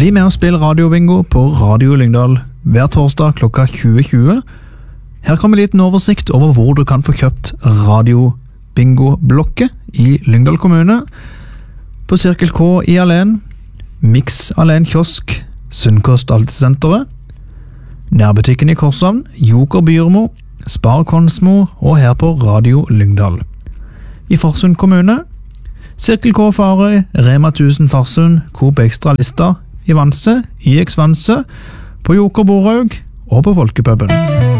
Bli med og spill radiobingo på Radio Lyngdal hver torsdag klokka 20.20. Her kommer en liten oversikt over hvor du kan få kjøpt radiobingo-blokket i Lyngdal kommune. På Cirkel K i Alen, Mix Alen Kiosk, Sunnkost Altesenteret, nærbutikken i Korshavn, Joker Byrmo, Spar Konsmo og her på Radio Lyngdal. I Farsund kommune, Cirkel K Farøy, Rema 1000 Farsund, Coop Extra Lista i Vanse, IX Vanse, på Joker Borhaug og på Folkepuben.